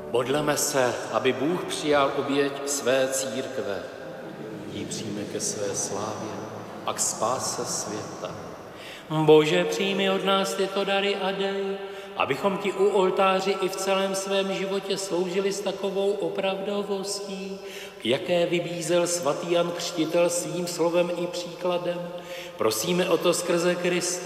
Modleme se, aby Bůh přijal oběť své církve, ji přijme ke své slávě a k spáse světa. Bože, přijmi od nás tyto dary a dej, abychom ti u oltáři i v celém svém životě sloužili s takovou opravdovostí, k jaké vybízel svatý Jan Křtitel svým slovem i příkladem. Prosíme o to skrze Krista,